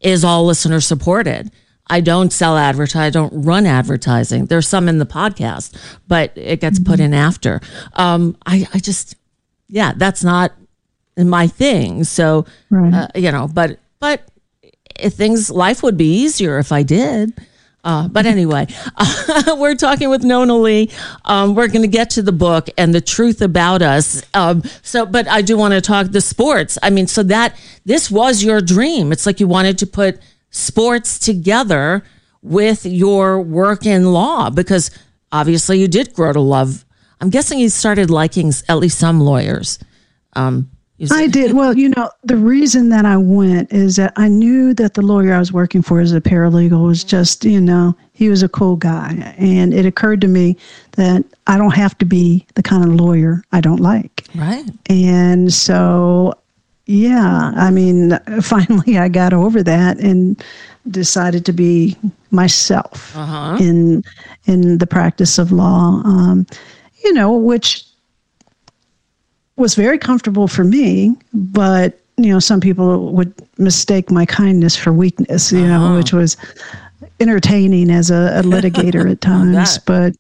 is all listener supported. I don't sell advertising. I don't run advertising. There's some in the podcast, but it gets put in after. I just, that's not my thing. So, but life would be easier if I did. But anyway, we're talking with Nona Lee. We're going to get to the book and the truth about us. But I do want to talk the sports. I mean, so that this was your dream. It's like you wanted to put sports together with your work in law, because obviously you did grow to love. I'm guessing you started liking at least some lawyers. I did. Well, the reason that I went is that I knew that the lawyer I was working for as a paralegal was just, he was a cool guy. And it occurred to me that I don't have to be the kind of lawyer I don't like. Right. And so, finally I got over that and decided to be myself in the practice of law, which was very comfortable for me, but some people would mistake my kindness for weakness, which was entertaining as a litigator at times. But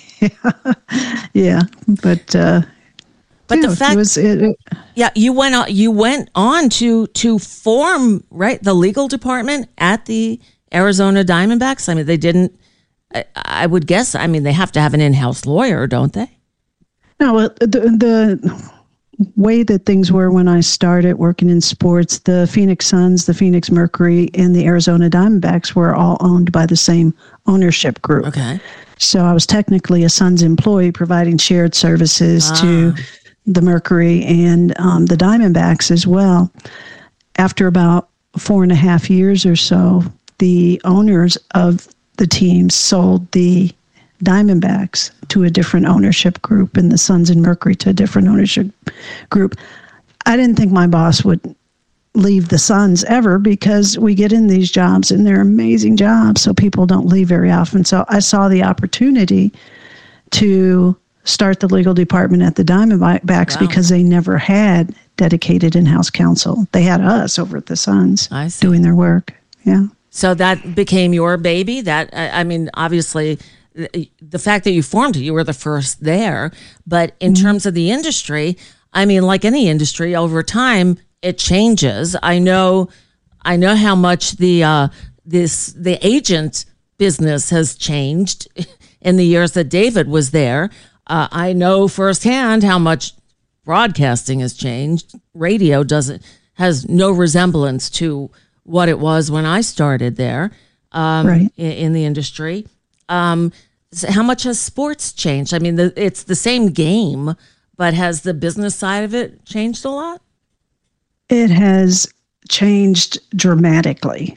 but the fact, you went on to form the legal department at the Arizona Diamondbacks. I mean, they didn't. I would guess. I mean, they have to have an in-house lawyer, don't they? No, the way that things were when I started working in sports, the Phoenix Suns, the Phoenix Mercury, and the Arizona Diamondbacks were all owned by the same ownership group. Okay. So I was technically a Suns employee providing shared services to the Mercury and the Diamondbacks as well. After about 4.5 years or so, the owners of the teams sold the Diamondbacks to a different ownership group and the Suns and Mercury to a different ownership group. I didn't think my boss would leave the Suns ever, because we get in these jobs and they're amazing jobs, so people don't leave very often. So I saw the opportunity to start the legal department at the Diamondbacks because they never had dedicated in-house counsel. They had us over at the Suns doing their work. Yeah. So that became your baby. That, obviously, the fact that you formed it, you were the first there. But in terms of the industry, like any industry, over time it changes. I know how much the agent business has changed in the years that David was there. I know firsthand how much broadcasting has changed. Radio has no resemblance to what it was when I started there in the industry. So how much has sports changed? It's the same game, but has the business side of it changed a lot? It has changed dramatically.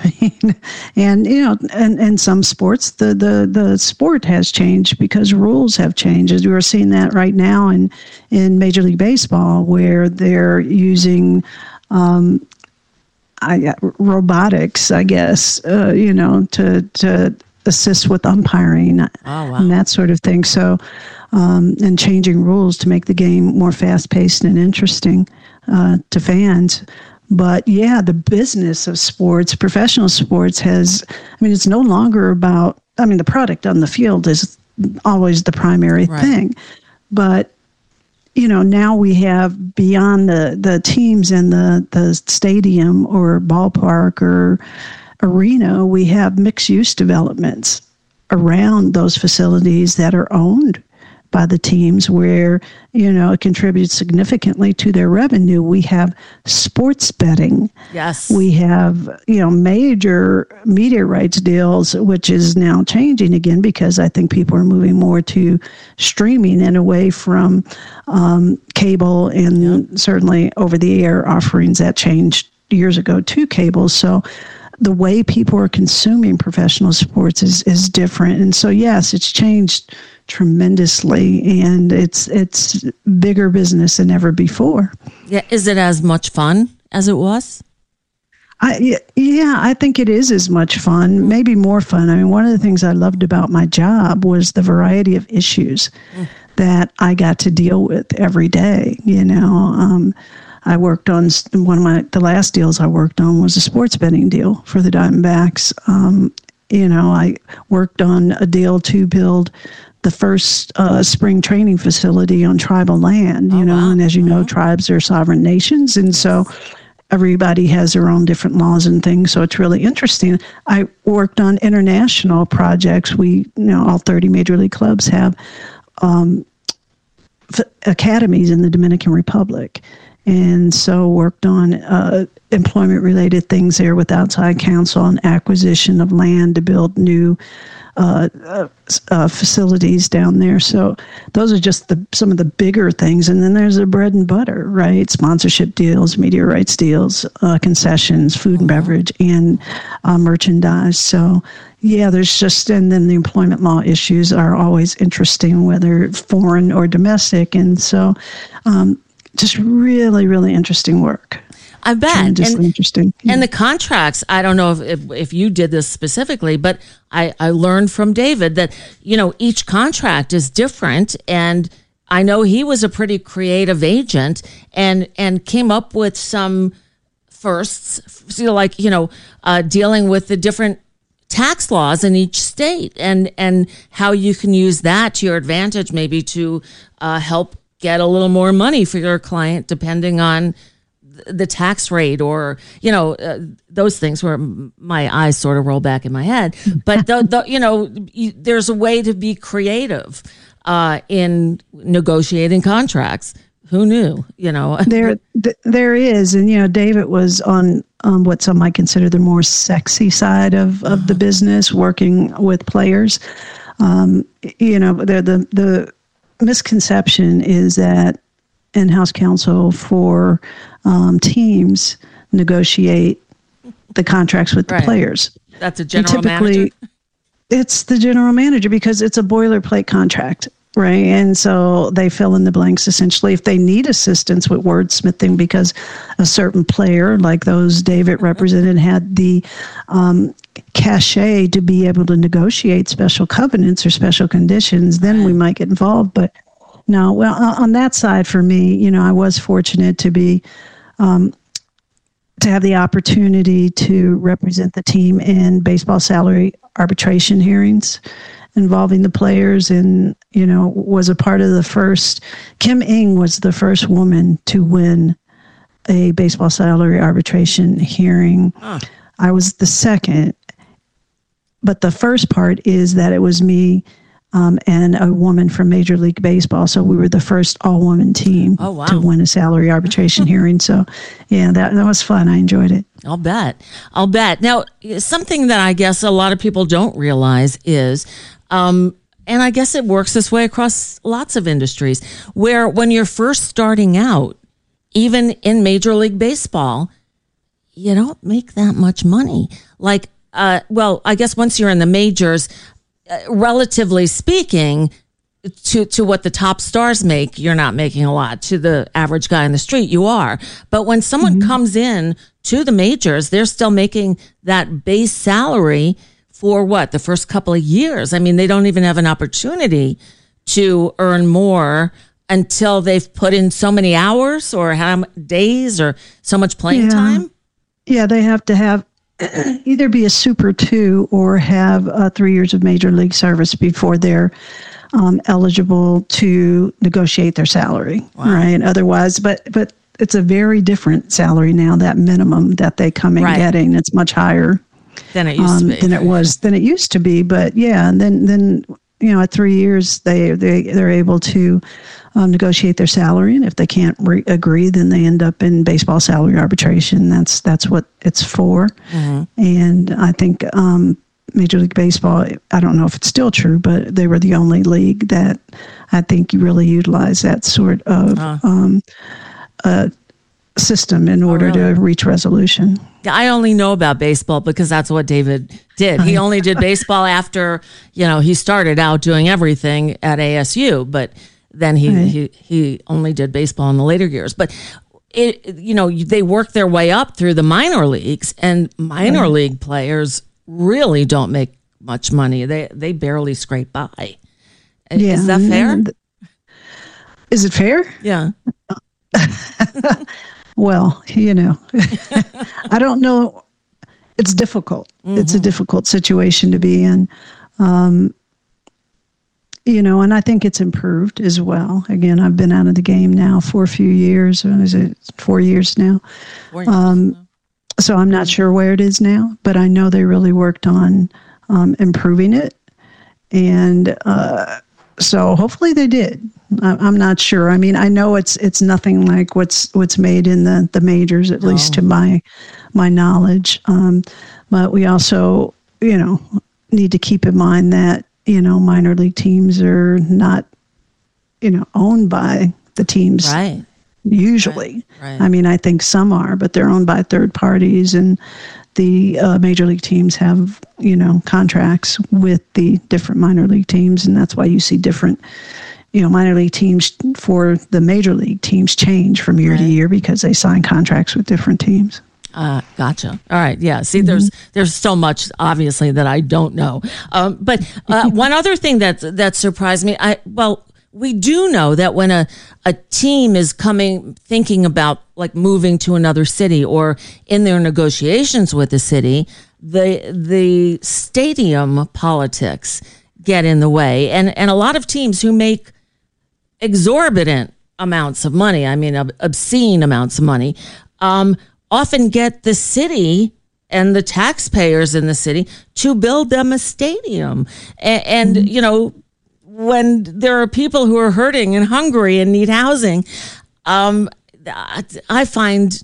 And some sports, the sport has changed because rules have changed. We're seeing that right now in Major League Baseball, where they're using robotics, I guess, to assist with umpiring and that sort of thing. So, and changing rules to make the game more fast-paced and interesting to fans. But the business of sports, professional sports it's no longer about, the product on the field is always the primary thing. But, now we have beyond the teams in the stadium or ballpark or arena, we have mixed use developments around those facilities that are owned by the teams, where it contributes significantly to their revenue. We have sports betting. Yes. We have major media rights deals, which is now changing again, because I think people are moving more to streaming and away from cable and certainly over the air offerings that changed years ago to cable. So the way people are consuming professional sports is different. And so, yes, it's changed tremendously, and it's bigger business than ever before. Yeah. Is it as much fun as it was? I think it is as much fun, maybe more fun. One of the things I loved about my job was the variety of issues that I got to deal with every day. I worked on the last deals I worked on was a sports betting deal for the Diamondbacks. I worked on a deal to build the first spring training facility on tribal land, wow. And as you know, tribes are sovereign nations. And so everybody has their own different laws and things. So it's really interesting. I worked on international projects. All 30 major league clubs have academies in the Dominican Republic. And so worked on employment-related things there with outside counsel and acquisition of land to build new facilities down there. So those are just some of the bigger things. And then there's the bread and butter, right? Sponsorship deals, media rights deals, concessions, food and beverage, and merchandise. So yeah, and then the employment law issues are always interesting, whether foreign or domestic. And so just really, really interesting work. I bet. Interesting. And the contracts, I don't know if you did this specifically, but I learned from David that, each contract is different. And I know he was a pretty creative agent and came up with some firsts, dealing with the different tax laws in each state and how you can use that to your advantage, maybe to help get a little more money for your client, depending on the tax rate or, those things where my eyes sort of roll back in my head. But, there's a way to be creative in negotiating contracts. Who knew, There is. And, David was on what some might consider the more sexy side of the business, working with players. The misconception is that in-house counsel for teams negotiate the contracts with the players. That's a general manager? It's the general manager because it's a boilerplate contract, right? And so they fill in the blanks essentially if they need assistance with wordsmithing because a certain player, like those David represented, had the cachet to be able to negotiate special covenants or special conditions, then we might get involved. But no, well, on that side for me, I was fortunate to be to have the opportunity to represent the team in baseball salary arbitration hearings involving the players, and was a part of the first. Kim Ng was the first woman to win a baseball salary arbitration hearing. I was the second, but the first part is that it was me and a woman from Major League Baseball. So we were the first all-woman team to win a salary arbitration hearing. So, yeah, that was fun. I enjoyed it. I'll bet. Now, something that I guess a lot of people don't realize is, and I guess it works this way across lots of industries, where when you're first starting out, even in Major League Baseball, you don't make that much money. Like, I guess once you're in the majors, relatively speaking, to what the top stars make, you're not making a lot. To the average guy in the street, you are. But when someone comes in to the majors, they're still making that base salary for the first couple of years. I mean, they don't even have an opportunity to earn more until they've put in so many hours or how many days or so much playing time. Yeah, they have to have either be a Super 2 or have 3 years of major league service before they're eligible to negotiate their salary, right? Otherwise, but it's a very different salary now. That minimum that they come in getting, it's much higher than it used to be. Than it used to be. But yeah, and then at 3 years they're able to negotiate their salary, and if they can't agree, then they end up in baseball salary arbitration. That's what it's for. And I think Major League Baseball, I don't know if it's still true, but they were the only league that I think really utilized that sort of system in order to reach resolution. I only know about baseball because that's what David did. He only did baseball after, he started out doing everything at ASU, but then he only did baseball in the later years. But they work their way up through the minor leagues, and minor league players really don't make much money. They barely scrape by. Is that fair? Is it fair? Yeah. Well, I don't know. It's difficult. Mm-hmm. It's a difficult situation to be in. And I think it's improved as well. Again, I've been out of the game now for a few years. Is it 4 years now? 4 years. So I'm not sure where it is now, but I know they really worked on improving it. And so hopefully they did. I'm not sure. I mean, I know it's nothing like what's made in the majors, at least to my knowledge. But we also, need to keep in mind that, minor league teams are not, owned by the teams. Right. Usually. Right. I mean, I think some are, but they're owned by third parties, and the major league teams have, contracts with the different minor league teams. And that's why you see different, minor league teams for the major league teams change from year to year because they sign contracts with different teams. Gotcha. All right. Yeah. See, there's so much obviously that I don't know. But one other thing that surprised me, we do know that when a team is thinking about like moving to another city or in their negotiations with the city, the stadium politics get in the way. And a lot of teams who make exorbitant amounts of money, I mean, obscene amounts of money, often get the city and the taxpayers in the city to build them a stadium. And when there are people who are hurting and hungry and need housing, I find,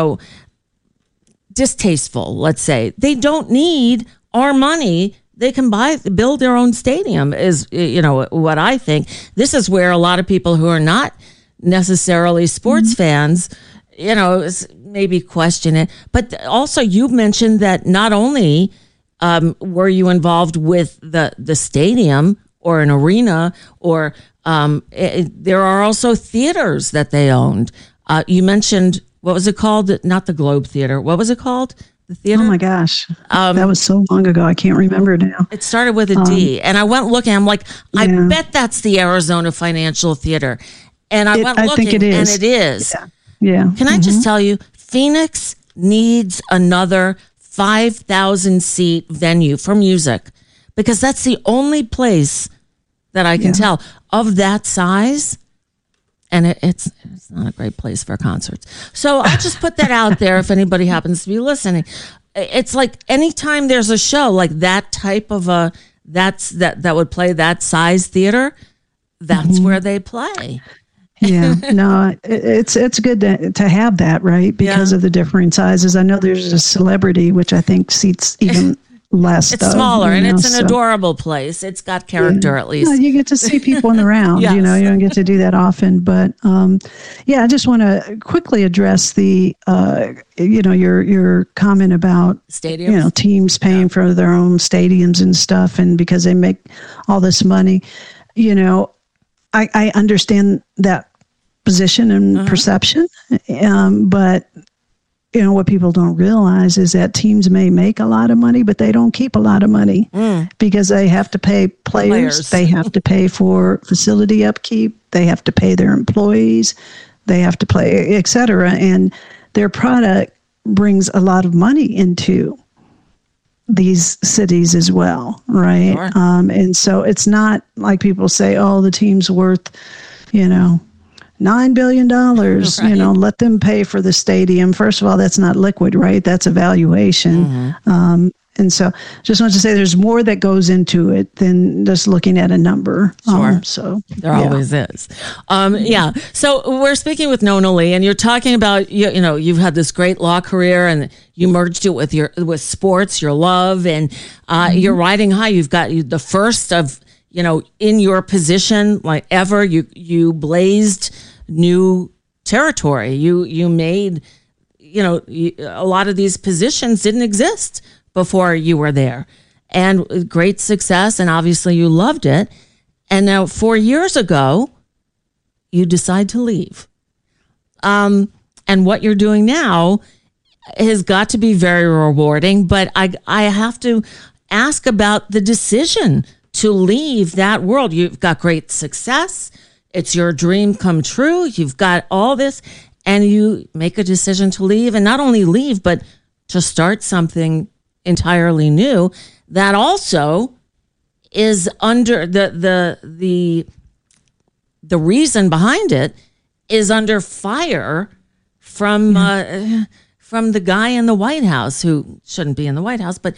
distasteful, let's say. They don't need our money. They can build their own stadium is, what I think. This is where a lot of people who are not necessarily sports fans, maybe question it. But also you mentioned that not only were you involved with the stadium or an arena, or there are also theaters that they owned. You mentioned, what was it called? Not the Globe Theater. What was it called? The theater? Oh my gosh. That was so long ago. I can't remember now. It started with a D. And I went looking. I'm like, I bet that's the Arizona Financial Theater. And I went looking, think it is. And it is. Yeah. Can I just tell you, Phoenix needs another 5,000 seat venue for music, because that's the only place that I can tell of that size. And it's not a great place for concerts. So I'll just put that out there if anybody happens to be listening. It's like anytime there's a show like that type of that would play that size theater, that's where they play. Yeah, no, it's good to have that, right? Because of the differing sizes. I know there's a Celebrity, which I think seats even less. It's smaller, and it's an adorable place. It's got character, at least. No, you get to see people in the round. Yes. You don't get to do that often. But I just want to quickly address the your comment about stadiums. Teams paying for their own stadiums and stuff, and because they make all this money. I understand that position and perception, but what people don't realize is that teams may make a lot of money, but they don't keep a lot of money because they have to pay players. They have to pay for facility upkeep. They have to pay their employees. They have to pay, et cetera. And their product brings a lot of money into these cities as well, right? Sure. And so it's not like people say, oh, the team's worth, $9 billion, right. Let them pay for the stadium. First of all, that's not liquid, right? That's a valuation. And so just want to say there's more that goes into it than just looking at a number. Sure. There always is. So we're speaking with Nona Lee, and you're talking about, you've had this great law career and you merged it with sports, your love, and you're riding high. You've got the first of, in your position, like ever, you blazed new territory. You made, a lot of these positions didn't exist before you were there, and great success. And obviously you loved it. And now 4 years ago, you decide to leave. And what you're doing now has got to be very rewarding, but I have to ask about the decision to leave that world. You've got great success. It's your dream come true. You've got all this, and you make a decision to leave, and not only leave, but to start something entirely new that also is under the reason behind it is under fire from the guy in the White House, who shouldn't be in the White House, but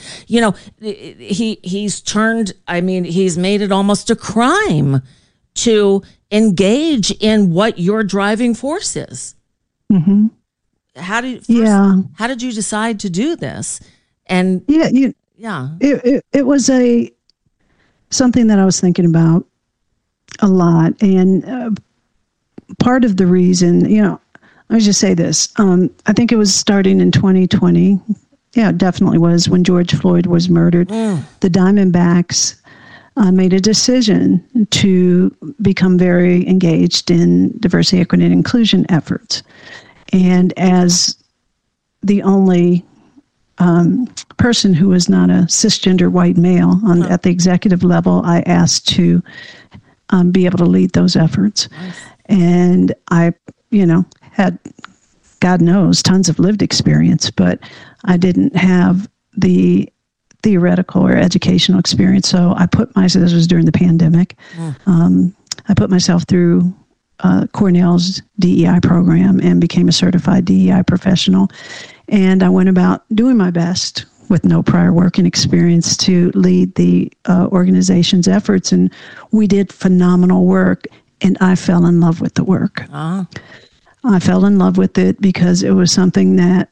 he's made it almost a crime to engage in what your driving force is. Mm-hmm. How did you decide to do this? And it was something that I was thinking about a lot, and part of the reason, let me just say this. I think it was starting in 2020. Yeah, it definitely was, when George Floyd was murdered. The Diamondbacks made a decision to become very engaged in diversity, equity, and inclusion efforts. And as the only person who was not a cisgender white male at the executive level, I asked to be able to lead those efforts. Nice. And I, had, God knows, tons of lived experience, but I didn't have the theoretical or educational experience. So I put myself, this was during the pandemic, I put myself through Cornell's DEI program and became a certified DEI professional. And I went about doing my best with no prior work and experience to lead the organization's efforts. And we did phenomenal work, and I fell in love with the work. I fell in love with it because it was something that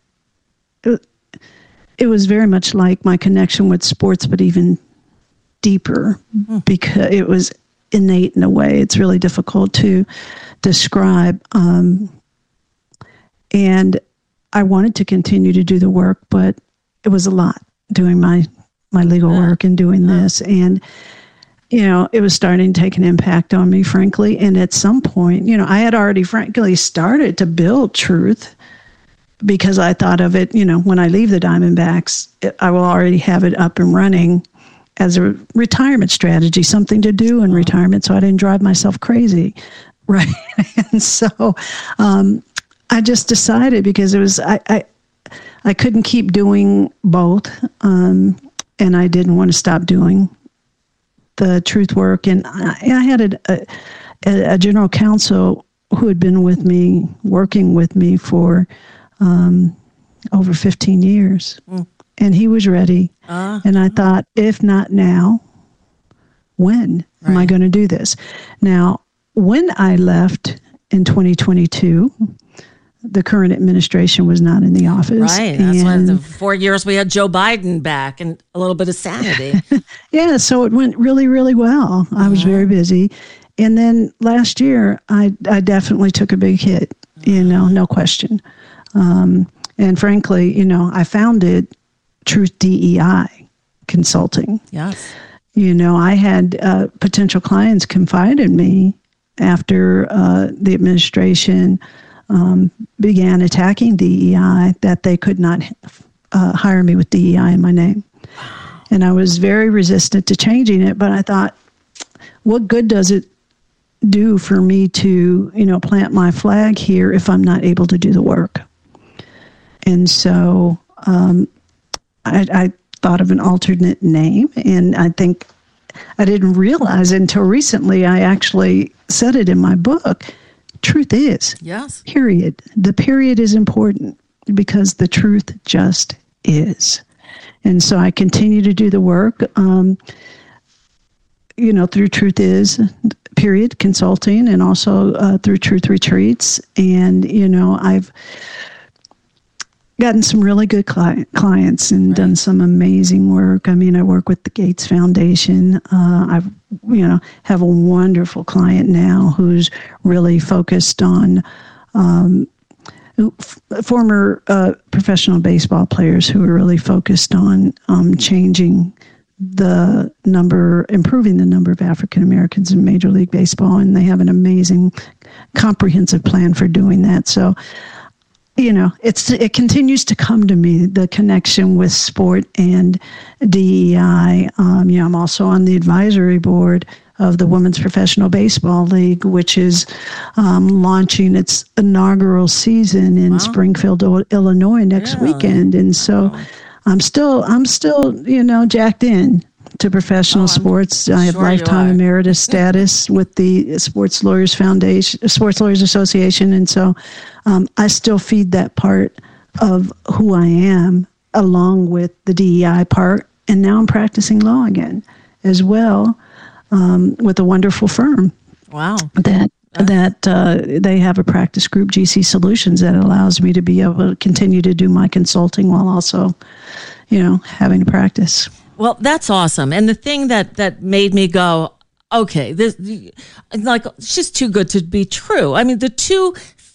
it was very much like my connection with sports, but even deeper, because it was innate in a way. It's really difficult to describe. And I wanted to continue to do the work, but it was a lot doing my legal work and doing this. And it was starting to take an impact on me, frankly. And at some point, I had already, frankly, started to build Truth, because I thought of it, when I leave the Diamondbacks, I will already have it up and running as a retirement strategy, something to do in retirement, so I didn't drive myself crazy, right? And so I just decided, because it was I couldn't keep doing both, and I didn't want to stop doing the Truth work. And I had a general counsel who had been with me, working with me for over 15 years. And he was ready. And I thought, if not now, when am I going to do this? Now, when I left in 2022, the current administration was not in the office. Right. That's why the 4 years we had Joe Biden back and a little bit of sanity. Yeah. So it went really, really well. I was very busy. And then last year, I definitely took a big hit, no question. And frankly, I founded Truth DEI Consulting. Yes. I had potential clients confide in me after the administration began attacking DEI, that they could not hire me with DEI in my name. And I was very resistant to changing it, but I thought, what good does it do for me to, plant my flag here if I'm not able to do the work? And so I thought of an alternate name, and I think I didn't realize until recently, I actually said it in my book, Truth is. Yes. Period. The period is important, because the truth just is. And so I continue to do the work, through Truth is, period, consulting, and also through Truth Retreats. And, I've gotten some really good clients and done some amazing work. I mean, I work with the Gates Foundation. I've, have a wonderful client now who's really focused on former professional baseball players who are really focused on improving the number of African Americans in Major League Baseball, and they have an amazing, comprehensive plan for doing that. So, it continues to come to me, the connection with sport and DEI. I'm also on the advisory board of the Women's Professional Baseball League, which is launching its inaugural season in Springfield, Illinois next weekend. And so I'm still, jacked in to professional sports. I have lifetime emeritus status with the Sports Lawyers Association. And so I still feed that part of who I am along with the DEI part. And now I'm practicing law again as well with a wonderful firm. Wow. That they have a practice group, GC Solutions, that allows me to be able to continue to do my consulting while also, having a practice. Well, that's awesome. And the thing that made me go, okay, this, like, she's too good to be true. I mean, the two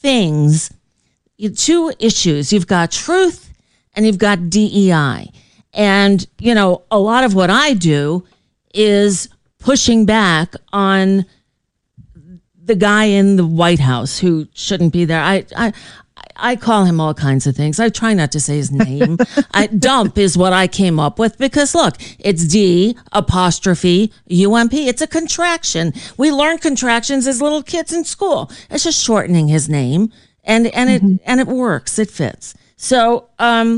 issues, you've got truth and you've got DEI. And, a lot of what I do is pushing back on the guy in the White House who shouldn't be there. I call him all kinds of things. I try not to say his name. Dump is what I came up with because, look, it's D''UMP. It's a contraction. We learn contractions as little kids in school. It's just shortening his name, and it works. It fits. So,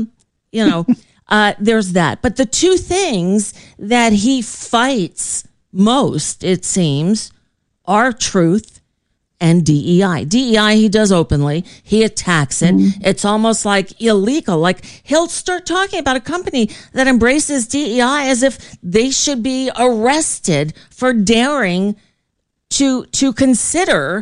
there's that. But the two things that he fights most, it seems, are truth and DEI. DEI, he does openly. He attacks it. It's almost like illegal. Like, he'll start talking about a company that embraces DEI as if they should be arrested for daring to consider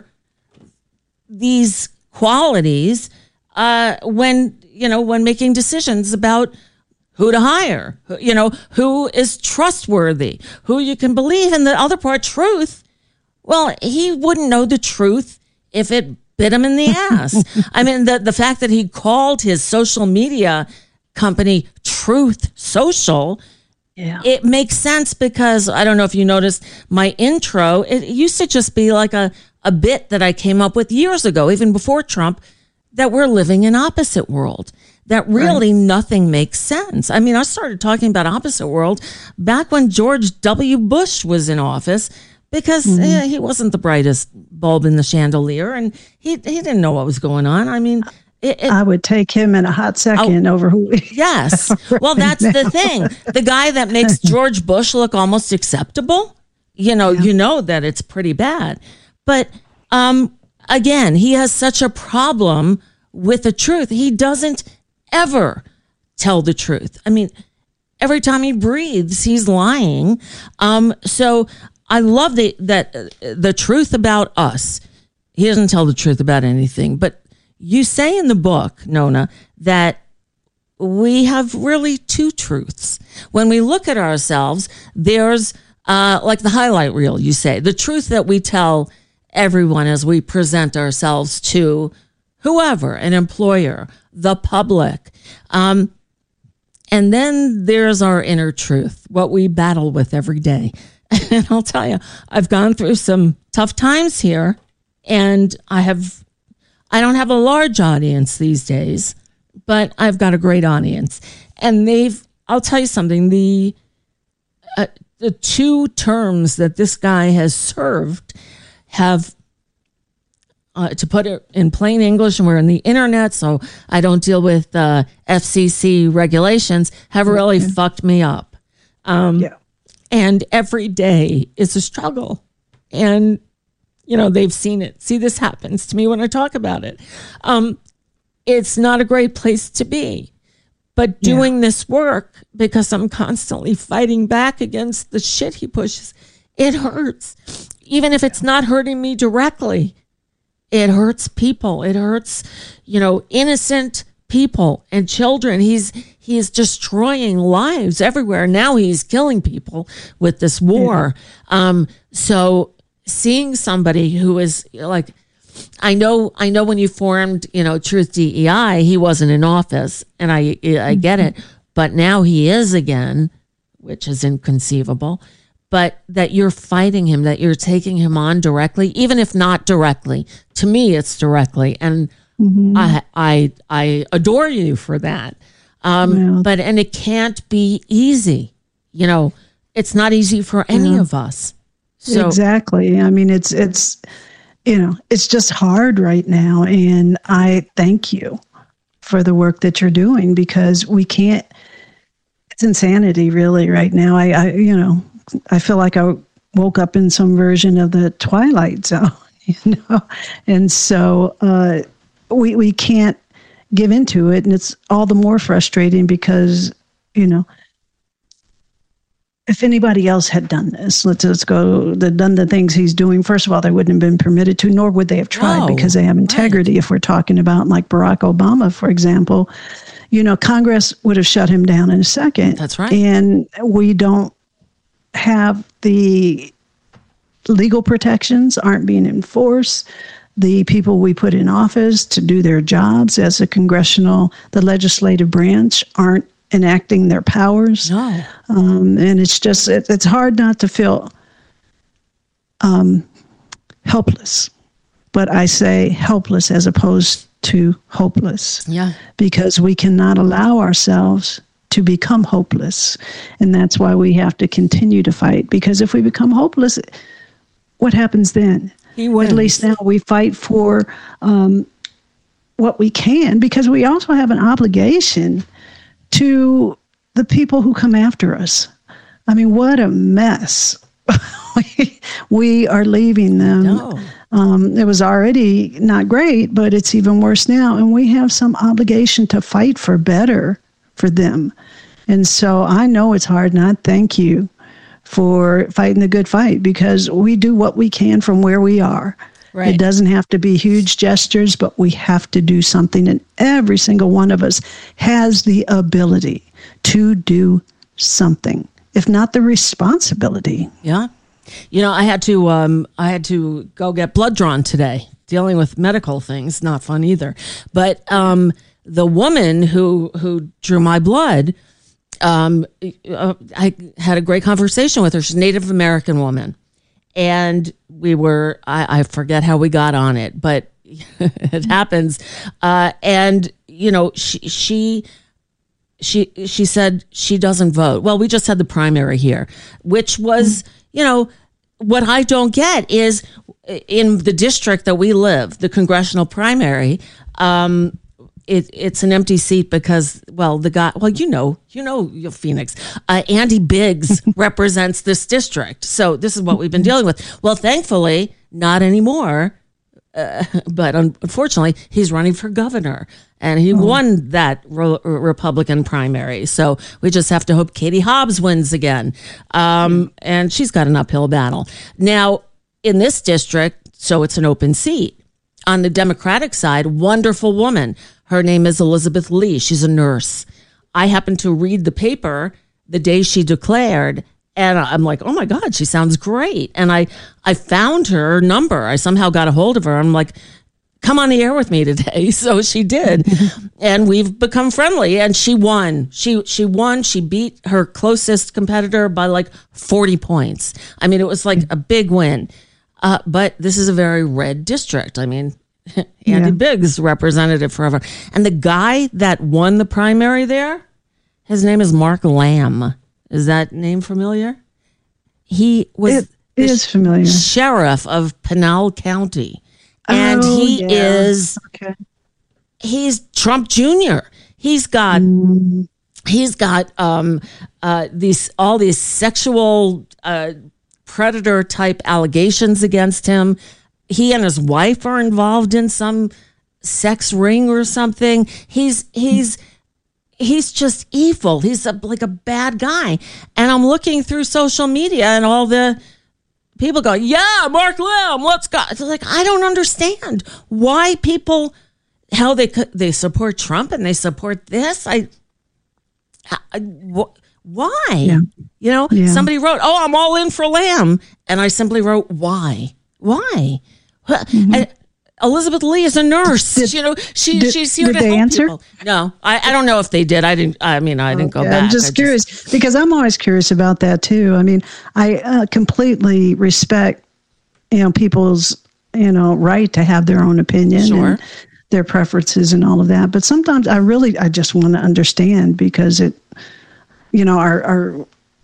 these qualities when making decisions about who to hire, who is trustworthy, who you can believe. And the other part, truth. Well, he wouldn't know the truth if it bit him in the ass. I mean, the fact that he called his social media company Truth Social, it makes sense because I don't know if you noticed my intro. It used to just be like a bit that I came up with years ago, even before Trump, that we're living in opposite world. That really nothing makes sense. I mean, I started talking about opposite world back when George W. Bush was in office, because he wasn't the brightest bulb in the chandelier, and he didn't know what was going on. I mean, I would take him in a hot second over who. Yes. Well, that's the thing. The guy that makes George Bush look almost acceptable, you know that it's pretty bad. But again, he has such a problem with the truth. He doesn't ever tell the truth. I mean, every time he breathes, he's lying. So I love the truth about us. He doesn't tell the truth about anything. But you say in the book, Nona, that we have really two truths. When we look at ourselves, there's like the highlight reel, you say, the truth that we tell everyone as we present ourselves to whoever, an employer, the public. And then there's our inner truth, what we battle with every day. And I'll tell you, I've gone through some tough times here, and I don't have a large audience these days, but I've got a great audience. And I'll tell you something, the two terms that this guy has served have, to put it in plain English, and we're in the internet, so I don't deal with FCC regulations, have really fucked me up. And every day is a struggle. And, they've seen it. See, this happens to me when I talk about it. It's not a great place to be. But doing this work, because I'm constantly fighting back against the shit he pushes, it hurts. Even if it's not hurting me directly, it hurts people. It hurts, innocent people and children. He is destroying lives everywhere. Now he's killing people with this war. So seeing somebody who is like, I know when you formed, Truth DEI, he wasn't in office, and I get it, but now he is again, which is inconceivable. But that you're fighting him, that you're taking him on directly, even if not directly. To me, it's directly, and I adore you for that. But it can't be easy. It's not easy for any of us. So, exactly. I mean, it's it's just hard right now. And I thank you for the work that you're doing, because we can't, it's insanity really right now. I feel like I woke up in some version of the Twilight Zone, and so we can't give into it. And it's all the more frustrating because, if anybody else had done this, let's go, done the things he's doing, first of all, they wouldn't have been permitted to, nor would they have tried, because they have integrity. Right. If we're talking about like Barack Obama, for example, Congress would have shut him down in a second. That's right. And we don't have the legal protections, aren't being enforced. The people we put in office to do their jobs as the legislative branch aren't enacting their powers. No. And it's just, it's hard not to feel helpless. But I say helpless as opposed to hopeless. Yeah. Because we cannot allow ourselves to become hopeless. And that's why we have to continue to fight. Because if we become hopeless, what happens then? He wins. At least now we fight for what we can, because we also have an obligation to the people who come after us. I mean, what a mess we are leaving them. No. It was already not great, but it's even worse now. And we have some obligation to fight for better for them. And so I know it's hard, and I thank you for fighting the good fight, because we do what we can from where we are. Right. It doesn't have to be huge gestures, but we have to do something. And every single one of us has the ability to do something, if not the responsibility. Yeah. I had to go get blood drawn today, dealing with medical things. Not fun either. But the woman who drew my blood, I had a great conversation with her. She's a Native American woman. And I forget how we got on it, but it happens. And, she said she doesn't vote. Well, we just had the primary here, which was, what I don't get is in the district that we live, the congressional primary, it's an empty seat because, the guy, Phoenix, Andy Biggs represents this district. So this is what we've been dealing with. Well, thankfully, not anymore. But unfortunately, he's running for governor, and he won that Republican primary. So we just have to hope Katie Hobbs wins again. And she's got an uphill battle. Now, in this district, so it's an open seat. On the Democratic side, wonderful woman. Her name is Elizabeth Lee. She's a nurse. I happened to read the paper the day she declared, and I'm like, oh my God, she sounds great. And I found her number. I somehow got a hold of her. I'm like, come on the air with me today. So she did. And we've become friendly, and she won. She won. She beat her closest competitor by like 40 points. I mean, it was like a big win. But this is a very red district. I mean, Andy Biggs represented it forever. And the guy that won the primary there, his name is Mark Lamb. Is that name familiar? He was familiar. Sheriff of Pinal County. And he's Trump Jr. He's got all these sexual predator type allegations against him. He and his wife are involved in some sex ring or something. He's just evil. He's like a bad guy. And I'm looking through social media, and all the people go, yeah, Mark Lamb, let's go. It's like, I don't understand why people, how they support Trump and they support this. Why? Yeah. Somebody wrote, oh, I'm all in for Lamb. And I simply wrote, why? Mm-hmm. Elizabeth Lee is a nurse. She's here to help answer? People. No, I don't know if they did. I didn't go back. I'm just curious because I'm always curious about that too. I mean, I completely respect, people's, right to have their own opinion and their preferences and all of that. But sometimes I just want to understand, because it, our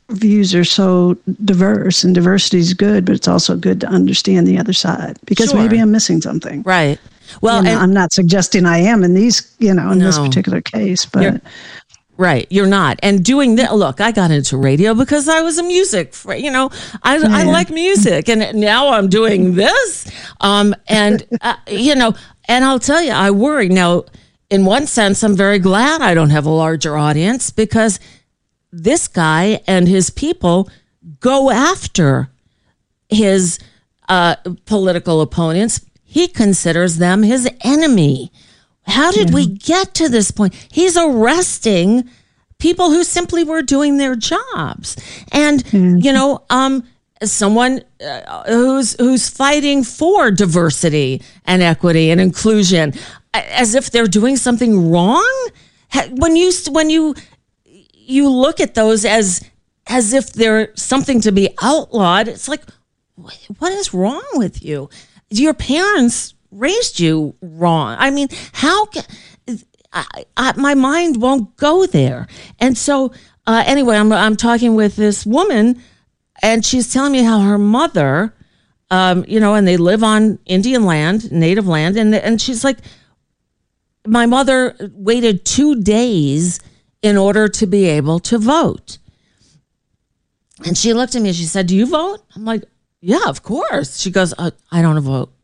views are so diverse, and diversity is good, but it's also good to understand the other side, because maybe I'm missing something. Right. Well, I'm not suggesting I am in these, in this particular case, but. Right, you're not. And doing that, look, I got into radio because I was a music, I like music, and now I'm doing this. And I'll tell you, I worry. Now, in one sense, I'm very glad I don't have a larger audience, because this guy and his people go after his political opponents. He considers them his enemy. How did we get to this point? He's arresting people who simply were doing their jobs. And, someone who's fighting for diversity and equity and inclusion, as if they're doing something wrong. When you look at those as if they're something to be outlawed, it's like, what is wrong with you? Your parents raised you wrong. I mean, how can my mind won't go there? And so anyway, I'm talking with this woman, and she's telling me how her mother, and they live on Indian land, native land, and she's like, my mother waited 2 days in order to be able to vote. And she looked at me and she said, "Do you vote?" I'm like, "Yeah, of course." She goes, "I don't vote."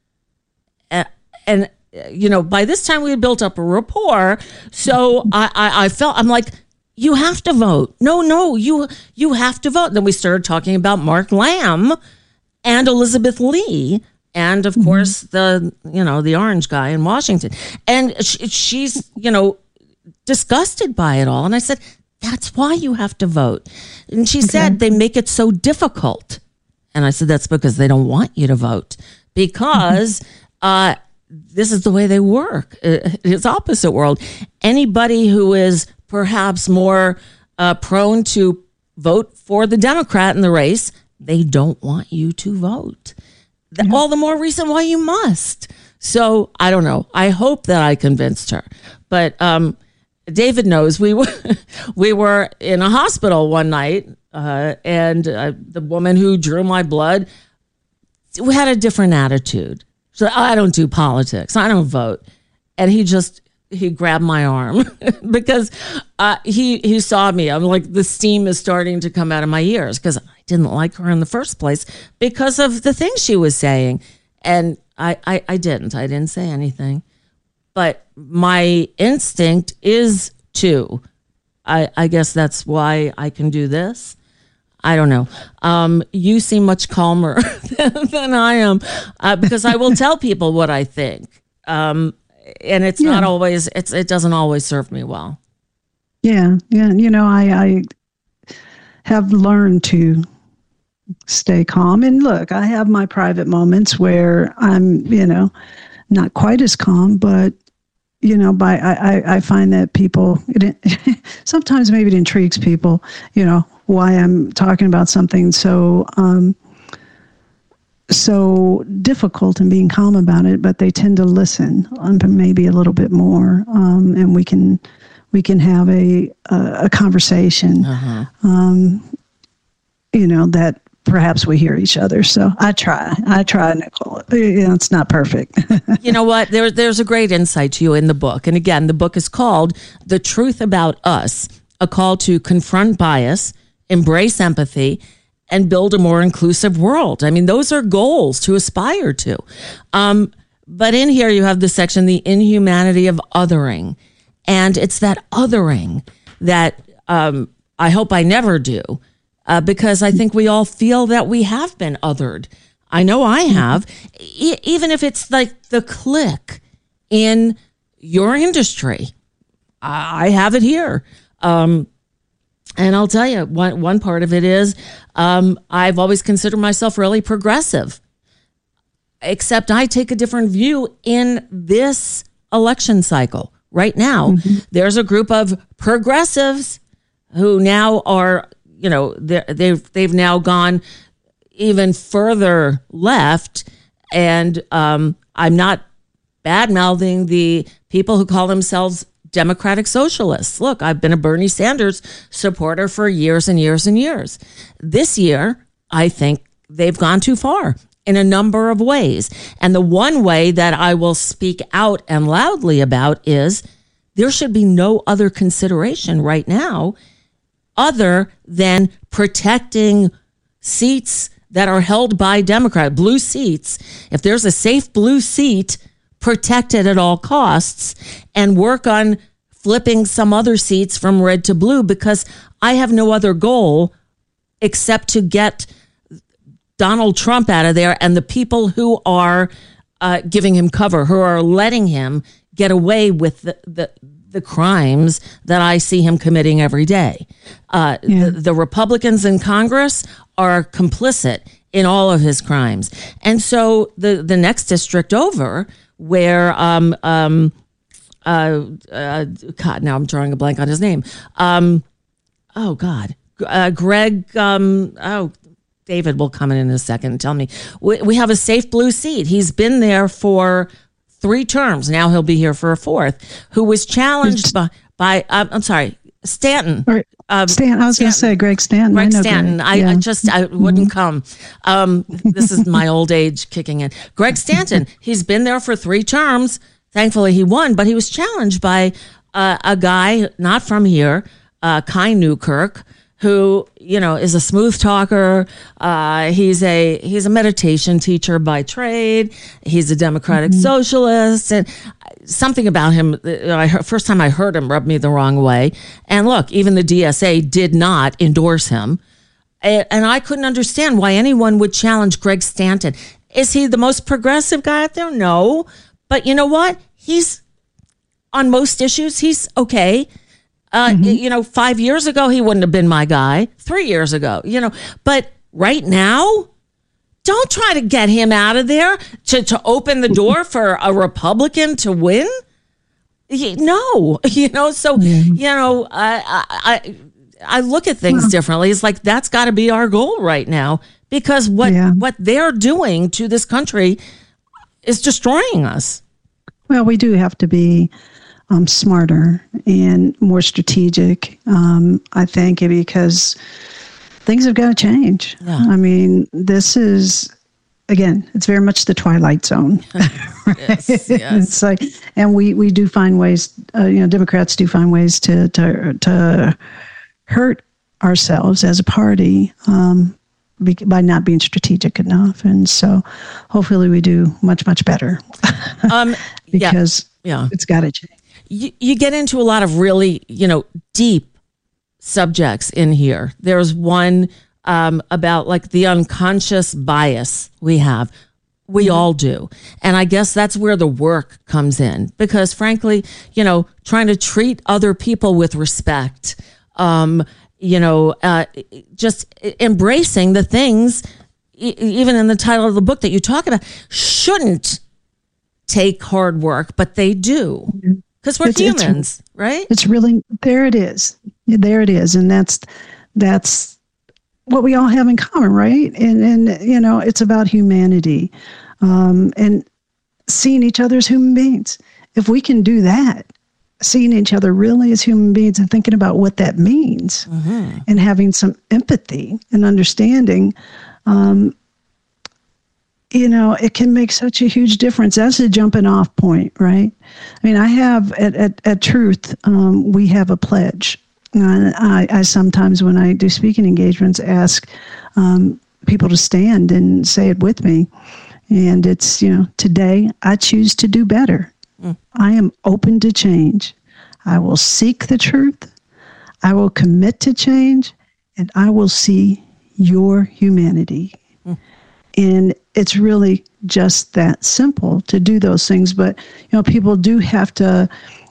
And by this time we had built up a rapport. So I felt, I'm like, you have to vote. No, you have to vote. And then we started talking about Mark Lamb and Elizabeth Lee. And of course, the orange guy in Washington. And she's, disgusted by it all. And I said, that's why you have to vote. And she said, they make it so difficult. And I said, that's because they don't want you to vote. Because this is the way they work. It's opposite world. Anybody who is perhaps more prone to vote for the Democrat in the race, they don't want you to vote. All the more reason why you must. So I don't know. I hope that I convinced her. But David knows we were in a hospital one night, and the woman who drew my blood had a different attitude. So I don't do politics. I don't vote. And he grabbed my arm because he saw me. I'm like, the steam is starting to come out of my ears, because I didn't like her in the first place because of the things she was saying. And I didn't say anything. But my instinct is to. I guess that's why I can do this. I don't know. You seem much calmer than I am, because I will tell people what I think. And it's not always, it doesn't always serve me well. Yeah. I have learned to stay calm. And look, I have my private moments where I'm, not quite as calm, but I find that people, sometimes maybe it intrigues people, why I'm talking about something so difficult and being calm about it, but they tend to listen maybe a little bit more, and we can have a conversation, that perhaps we hear each other. So I try, Nicole. It's not perfect. You know what? There's a great insight to you in the book. And again, the book is called The Truth About Us, a call to confront bias, embrace empathy, and build a more inclusive world. I mean, those are goals to aspire to. But in here, you have the section, the inhumanity of othering. And it's that othering that I hope I never do. Because I think we all feel that we have been othered. I know I have, even if it's like the clique in your industry. I have it here. And I'll tell you, one part of it is I've always considered myself really progressive, except I take a different view in this election cycle. Right now, there's a group of progressives who now are, they've now gone even further left, and I'm not bad-mouthing the people who call themselves Democratic Socialists. Look, I've been a Bernie Sanders supporter for years and years and years. This year, I think they've gone too far in a number of ways. And the one way that I will speak out and loudly about is there should be no other consideration right now other than protecting seats that are held by Democrats, blue seats. If there's a safe blue seat, protect it at all costs and work on flipping some other seats from red to blue, because I have no other goal except to get Donald Trump out of there and the people who are giving him cover, who are letting him get away with the crimes that I see him committing every day. The Republicans in Congress are complicit in all of his crimes. And so the next district over, where God, now I'm drawing a blank on his name. Greg. David will come in a second and tell me. We have a safe blue seat. He's been there for 3 terms. Now he'll be here for a 4th. Who was challenged by I'm sorry, Stanton. Stanton. I was going to say Greg Stanton. Greg Stanton. I wouldn't come. This is my old age kicking in. Greg Stanton. He's been there for 3 terms. Thankfully, he won, but he was challenged by a guy not from here, Kai Newkirk, who, is a smooth talker. He's a meditation teacher by trade. He's a Democratic Socialist, and something about him, first time I heard him rubbed me the wrong way. And look, even the DSA did not endorse him. And I couldn't understand why anyone would challenge Greg Stanton. Is he the most progressive guy out there? No. But you know what? He's, on most issues, he's okay. 5 years ago, he wouldn't have been my guy. 3 years ago, but right now, don't try to get him out of there to open the door for a Republican to win. No, I look at things differently. It's like, that's got to be our goal right now, because what they're doing to this country is destroying us. Well, we do have to be smarter and more strategic, I think, because things have got to change. Yeah. I mean, this is, again, it's very much the twilight zone. Right? Yes. It's like, and we do find ways, Democrats do find ways to hurt ourselves as a party by not being strategic enough. And so hopefully we do much, much better because it's got to change. You get into a lot of really, deep subjects in here. There's one about like the unconscious bias we have. We all do. And I guess that's where the work comes in, because frankly, trying to treat other people with respect, just embracing the things, even in the title of the book that you talk about, shouldn't take hard work, but they do. Because we're humans, right? It's really, there it is. And that's what we all have in common, right? And it's about humanity and seeing each other as human beings. If we can do that, seeing each other really as human beings and thinking about what that means and having some empathy and understanding, it can make such a huge difference. That's a jumping off point, right? I mean, I have at Truth, we have a pledge. I sometimes, when I do speaking engagements, ask people to stand and say it with me. And it's, today I choose to do better. I am open to change. I will seek the truth. I will commit to change, and I will see your humanity. And it's really just that simple to do those things. But, people do have to,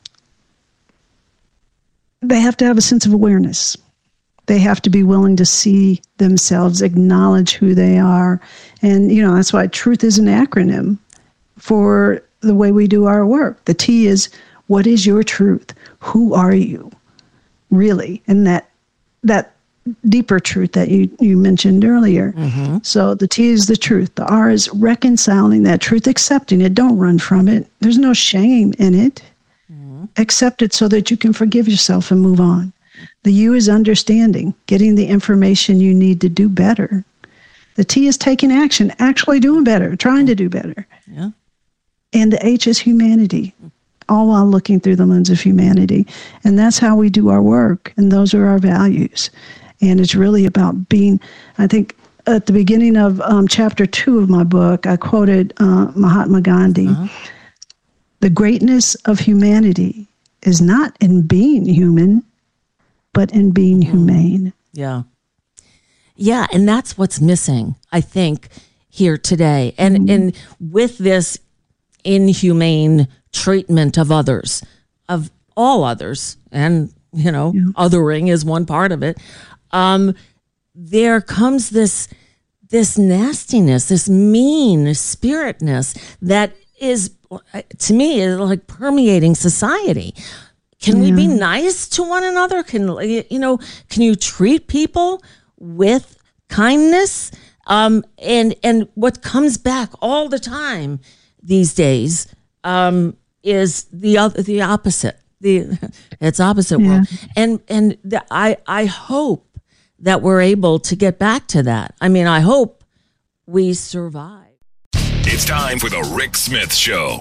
they have to have a sense of awareness. They have to be willing to see themselves, acknowledge who they are. And, that's why truth is an acronym for the way we do our work. The T is, what is your truth? Who are you, really? And that deeper truth that you mentioned earlier. So the T is the truth. The R is reconciling that truth, accepting it. Don't run from it. There's no shame in it. accept it so that you can forgive yourself and move on. The U is understanding, getting the information you need to do better. The T is taking action, actually doing better, trying to do better. Yeah. And the H is humanity, all while looking through the lens of humanity. And that's how we do our work, and those are our values. And it's really about being, I think, at the beginning of chapter 2 of my book, I quoted Mahatma Gandhi. The greatness of humanity is not in being human, but in being humane. Yeah. Yeah, and that's what's missing, I think, here today. And with this inhumane treatment of others, of all others, and, othering is one part of it, there comes this nastiness, this mean spiritness that is, to me, is like permeating society. Can we be nice to one another? Can you treat people with kindness? And what comes back all the time these days is the opposite. It's opposite world. And I hope that we're able to get back to that. I mean, I hope we survive. It's time for the Rick Smith Show.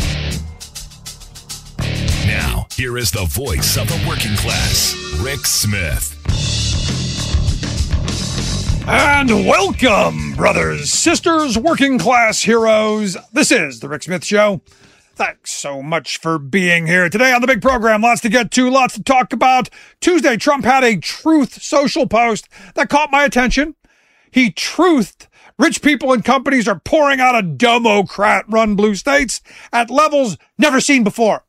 Now, here is the voice of the working class, Rick Smith. And welcome, brothers, sisters, working class heroes. This is the Rick Smith Show. Thanks so much for being here today on the big program. Lots to get to, lots to talk about. Tuesday, Trump had a Truth Social post that caught my attention. He truthed rich people and companies are pouring out of Democrat-run blue states at levels never seen before.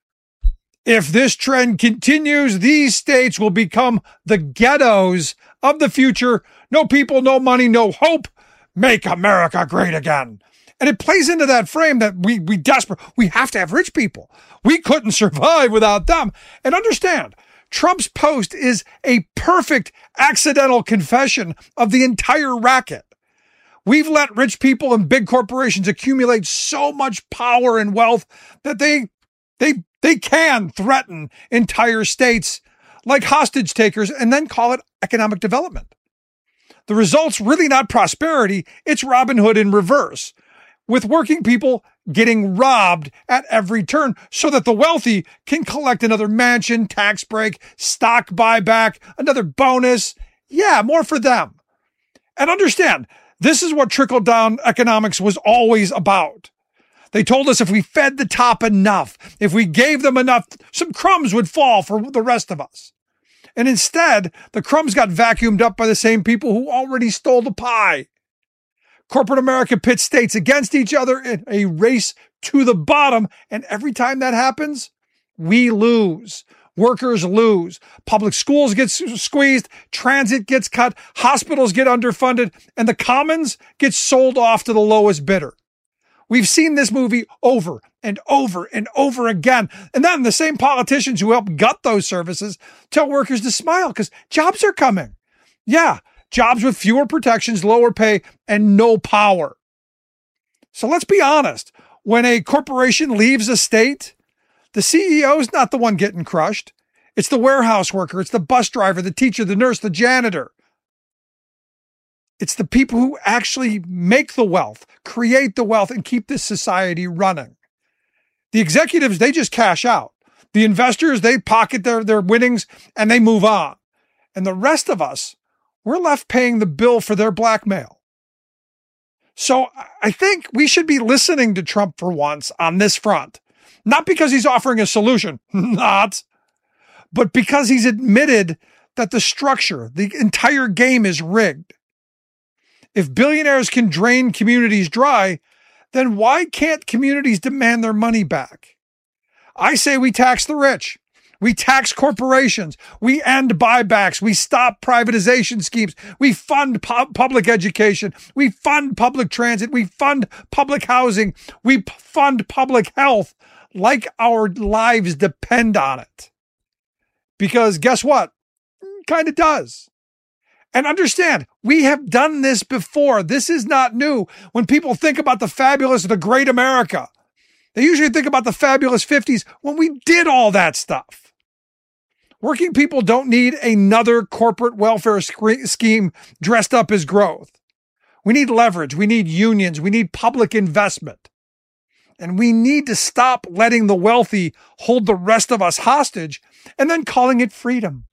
If this trend continues, these states will become the ghettos of the future. No people, no money, no hope. Make America great again. And it plays into that frame that we have to have rich people. We couldn't survive without them. And understand, Trump's post is a perfect accidental confession of the entire racket. We've let rich people and big corporations accumulate so much power and wealth that they can threaten entire states like hostage takers and then call it economic development. The result's really not prosperity, it's Robin Hood in reverse, with working people getting robbed at every turn so that the wealthy can collect another mansion, tax break, stock buyback, another bonus. Yeah, more for them. And understand, this is what trickle-down economics was always about. They told us if we fed the top enough, if we gave them enough, some crumbs would fall for the rest of us. And instead, the crumbs got vacuumed up by the same people who already stole the pie. Corporate America pits states against each other in a race to the bottom. And every time that happens, we lose. Workers lose. Public schools get squeezed. Transit gets cut. Hospitals get underfunded. And the commons get sold off to the lowest bidder. We've seen this movie over and over and over again. And then the same politicians who help gut those services tell workers to smile because jobs are coming. Yeah, jobs with fewer protections, lower pay, and no power. So let's be honest. When a corporation leaves a state, the CEO is not the one getting crushed. It's the warehouse worker. It's the bus driver, the teacher, the nurse, the janitor. It's the people who actually make the wealth, create the wealth, and keep this society running. The executives, they just cash out. The investors, they pocket their winnings and they move on. And the rest of us, we're left paying the bill for their blackmail. So I think we should be listening to Trump for once on this front. Not because he's offering a solution, but because he's admitted that the structure, the entire game is rigged. If billionaires can drain communities dry, then why can't communities demand their money back? I say we tax the rich. We tax corporations. We end buybacks. We stop privatization schemes. We fund public education. We fund public transit. We fund public housing. We fund public health like our lives depend on it. Because guess what? It kind of does. And understand, we have done this before. This is not new. When people think about the fabulous, the great America, They usually think about the fabulous 50s when we did all that stuff. Working people don't need another corporate welfare scheme dressed up as growth. We need leverage. We need unions. We need public investment. And we need to stop letting the wealthy hold the rest of us hostage and then calling it freedom.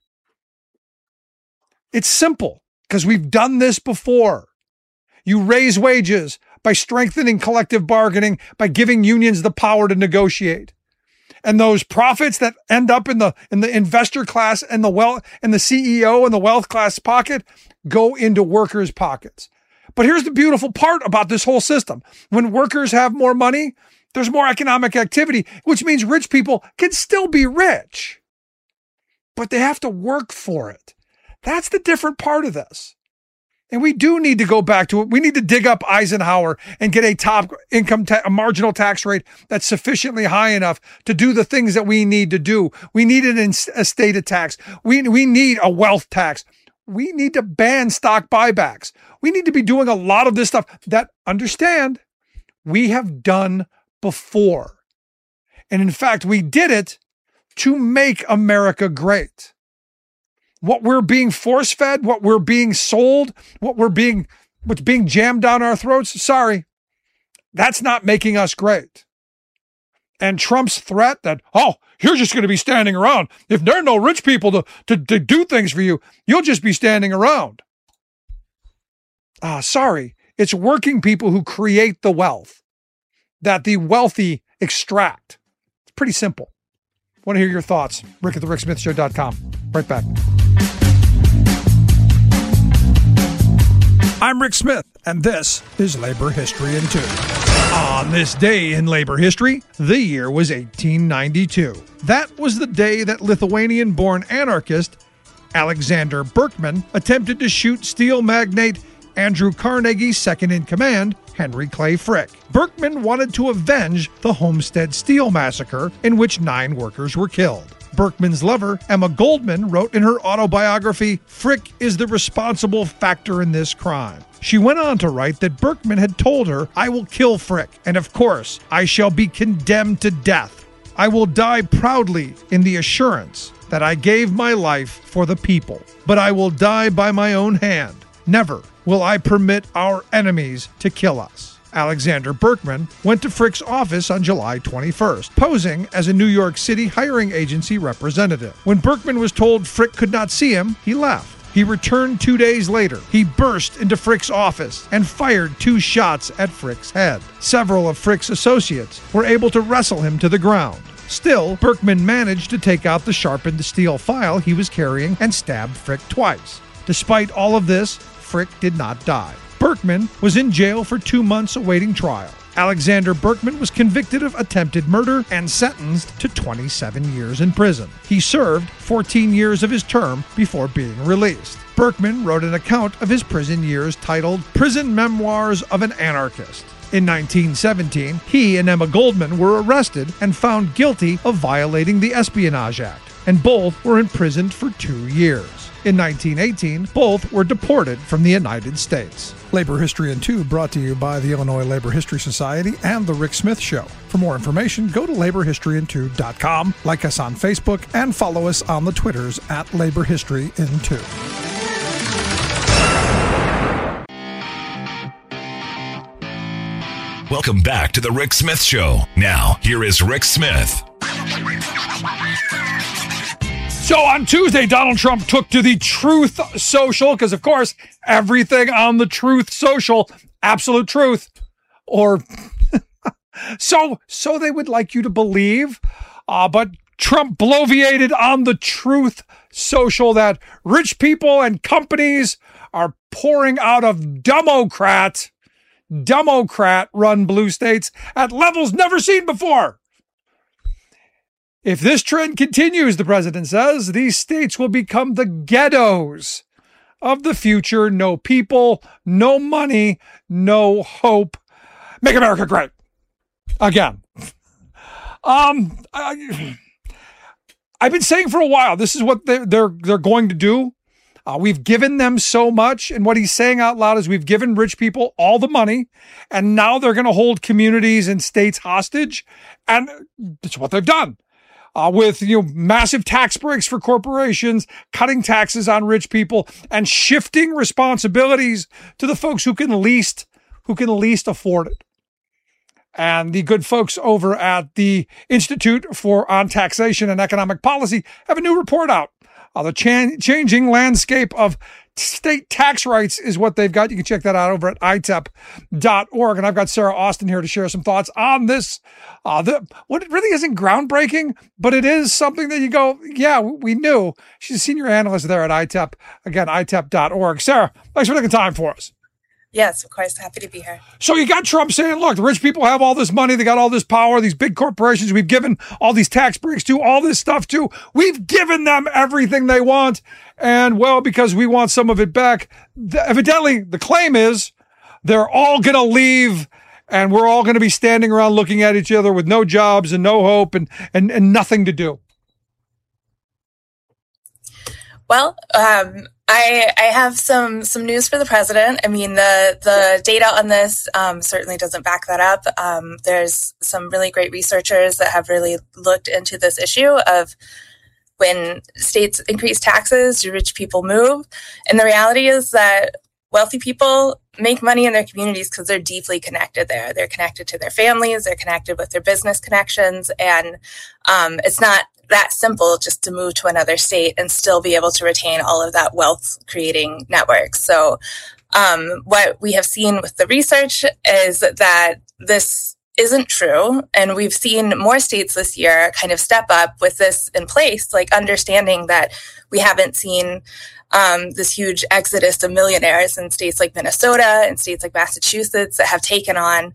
It's simple because we've done this before. You raise wages by strengthening collective bargaining, by giving unions the power to negotiate. And those profits that end up in the investor class and the CEO and the wealth class pocket go into workers' pockets. But here's the beautiful part about this whole system. When workers have more money, there's more economic activity, which means rich people can still be rich, but they have to work for it. That's the different part of this. And we do need to go back to it. We need to dig up Eisenhower and get a top income, a marginal tax rate that's sufficiently high enough to do the things that we need to do. We need an estate tax. We need a wealth tax. We need to ban stock buybacks. We need to be doing a lot of this stuff that, understand, we have done before. And in fact, we did it to make America great. What we're being force-fed, what we're being sold, what's being jammed down our throats, sorry, that's not making us great. And Trump's threat that, you're just going to be standing around. If there are no rich people to do things for you, you'll just be standing around. Sorry, it's working people who create the wealth that the wealthy extract. It's pretty simple. Want to hear your thoughts? Rick at thericksmithshow.com. Right back. I'm Rick Smith, and this is Labor History in 2. On this day in labor history, the year was 1892. That was the day that Lithuanian-born anarchist Alexander Berkman attempted to shoot steel magnate Andrew Carnegie's second-in-command, Henry Clay Frick. Berkman wanted to avenge the Homestead Steel Massacre, in which 9 workers were killed. Berkman's lover, Emma Goldman, wrote in her autobiography, "Frick is the responsible factor in this crime." She went on to write that Berkman had told her, "I will kill Frick, and of course, I shall be condemned to death. I will die proudly in the assurance that I gave my life for the people, but I will die by my own hand. Never will I permit our enemies to kill us." Alexander Berkman went to Frick's office on July 21st, posing as a New York City hiring agency representative. When Berkman was told Frick could not see him, he left. He returned 2 days later. He burst into Frick's office and fired 2 shots at Frick's head. Several of Frick's associates were able to wrestle him to the ground. Still, Berkman managed to take out the sharpened steel file he was carrying and stabbed Frick twice. Despite all of this, Frick did not die. Berkman was in jail for 2 months awaiting trial. Alexander Berkman was convicted of attempted murder and sentenced to 27 years in prison. He served 14 years of his term before being released. Berkman wrote an account of his prison years titled Prison Memoirs of an Anarchist. In 1917, he and Emma Goldman were arrested and found guilty of violating the Espionage Act, and both were imprisoned for 2 years. In 1918, both were deported from the United States. Labor History in 2 brought to you by the Illinois Labor History Society and The Rick Smith Show. For more information, go to laborhistoryin2.com, like us on Facebook, and follow us on the Twitters at LaborHistoryIn2. Welcome back to The Rick Smith Show. Now, here is Rick Smith. So on Tuesday, Donald Trump took to the Truth Social, because of course, everything on the Truth Social, absolute truth, or so they would like you to believe. But Trump bloviated on the Truth Social that rich people and companies are pouring out of Democrat-run blue states at levels never seen before. If this trend continues, the president says, these states will become the ghettos of the future. No people, no money, no hope. Make America great again. I've been saying for a while, this is what they're going to do. We've given them so much. And what he's saying out loud is we've given rich people all the money, and now they're going to hold communities and states hostage. And it's what they've done. With massive tax breaks for corporations, cutting taxes on rich people, and shifting responsibilities to the folks who can least afford it. And the good folks over at the Institute on Taxation and Economic Policy have a new report out. The changing landscape of state tax rights is what they've got. You can check that out over at itep.org. And I've got Sarah Austin here to share some thoughts on this. What it really isn't groundbreaking, but it is something that you go, yeah, we knew. She's a senior analyst there at ITEP. Again, itep.org. Sarah, thanks for taking time for us. Yes, of course. Happy to be here. So you got Trump saying, look, the rich people have all this money. They got all this power. These big corporations, we've given all these tax breaks to, all this stuff to. We've given them everything they want. And, well, because we want some of it back, evidently the claim is they're all going to leave, and we're all going to be standing around looking at each other with no jobs and no hope and nothing to do. Well, I have some news for the president. I mean, the data on this certainly doesn't back that up. There's some really great researchers that have really looked into this issue of when states increase taxes, do rich people move? And the reality is that wealthy people make money in their communities because they're deeply connected there. They're connected to their families. They're connected with their business connections. And it's not that simple just to move to another state and still be able to retain all of that wealth creating network. So what we have seen with the research is that this isn't true. And we've seen more states this year kind of step up with this in place, like understanding that we haven't seen this huge exodus of millionaires in states like Minnesota and states like Massachusetts that have taken on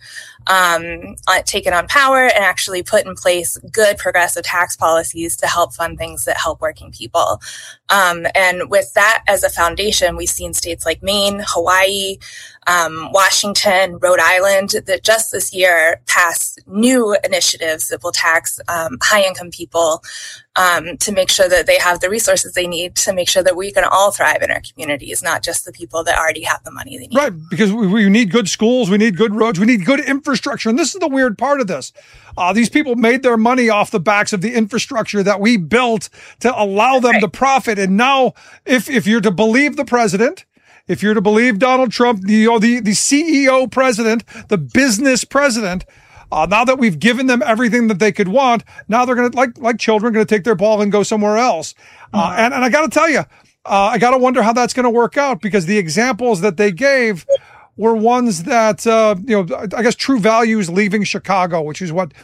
power and actually put in place good progressive tax policies to help fund things that help working people. And with that as a foundation, we've seen states like Maine, Hawaii, Washington, Rhode Island that just this year passed new initiatives that will tax high-income people to make sure that they have the resources they need to make sure that we can all thrive in our communities, not just the people that already have the money they need. Right, because we need good schools, we need good roads, we need good infrastructure. And this is the weird part of this. These people made their money off the backs of the infrastructure that we built to allow them to profit. And now, if you're to believe the president, if you're to believe Donald Trump, the CEO president, the business president, now that we've given them everything that they could want, now they're going to, like children, going to take their ball and go somewhere else. And I got to tell you, I got to wonder how that's going to work out, because the examples that they gave were ones that, I guess True Values leaving Chicago, which is what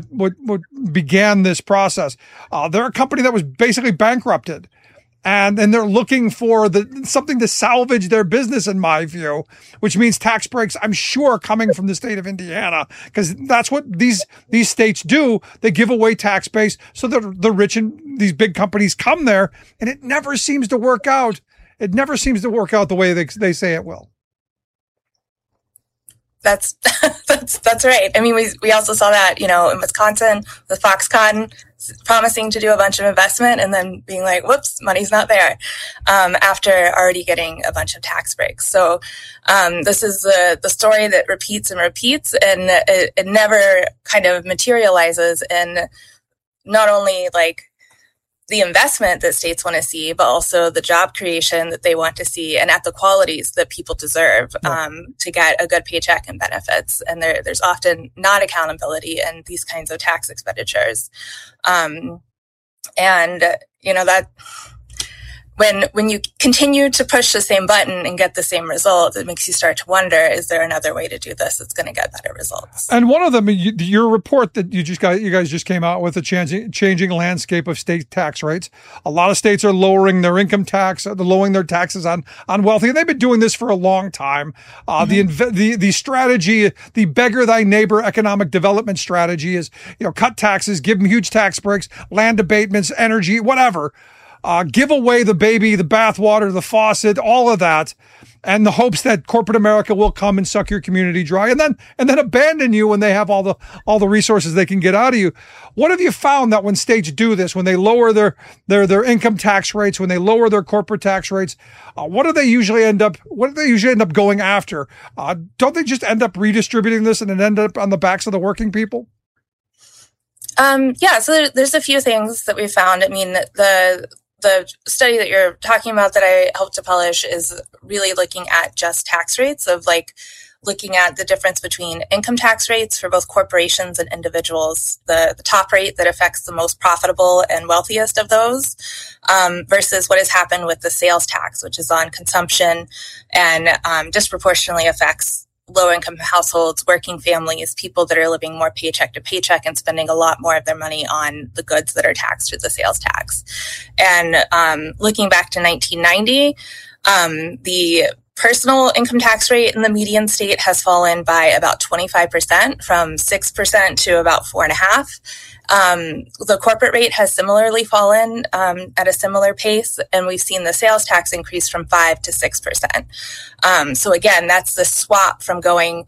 began this process. They're a company that was basically bankrupted. And they're looking for something to salvage their business, in my view, which means tax breaks, I'm sure, coming from the state of Indiana, because that's what these states do. They give away tax base so that the rich and these big companies come there, and it never seems to work out. It never seems to work out the way they say it will. That's right. I mean, we also saw that, in Wisconsin, with Foxconn promising to do a bunch of investment and then being like, whoops, money's not there, after already getting a bunch of tax breaks. So this is the story that repeats and repeats, and it never kind of materializes in not only like the investment that states want to see, but also the job creation that they want to see, and at the qualities that people deserve to get a good paycheck and benefits. And there's often not accountability in these kinds of tax expenditures. That when you continue to push the same button and get the same result, it makes you start to wonder, is there another way to do this that's going to get better results? And one of them, your report that you guys just came out with, the changing landscape of state tax rates. A lot of states are lowering their income tax, lowering their taxes on wealthy. And they've been doing this for a long time. The strategy, the beggar thy neighbor economic development strategy is, cut taxes, give them huge tax breaks, land abatements, energy, whatever. give away the baby, the bathwater, the faucet, all of that, and the hopes that corporate America will come and suck your community dry, and then abandon you when they have all the resources they can get out of you. What have you found that when states do this, when they lower their income tax rates, when they lower their corporate tax rates, what do they usually end up going after? Don't they just end up redistributing this and it end up on the backs of the working people? So there's a few things that we found. I mean, the study that you're talking about that I helped to publish is really looking at just tax rates, of like looking at the difference between income tax rates for both corporations and individuals, the top rate that affects the most profitable and wealthiest of those, versus what has happened with the sales tax, which is on consumption and disproportionately affects low-income households, working families, people that are living more paycheck to paycheck and spending a lot more of their money on the goods that are taxed through the sales tax. And looking back to 1990, the personal income tax rate in the median state has fallen by about 25%, from 6% to about 4.5%. The corporate rate has similarly fallen at a similar pace, and we've seen the sales tax increase from 5% to 6%. So again, that's the swap from going